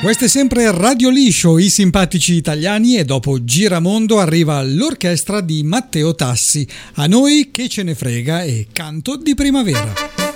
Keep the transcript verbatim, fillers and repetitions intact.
Questo è sempre Radio Liscio, i simpatici italiani, e dopo Giramondo arriva l'orchestra di Matteo Tassi. A noi che ce ne frega e Canto di primavera.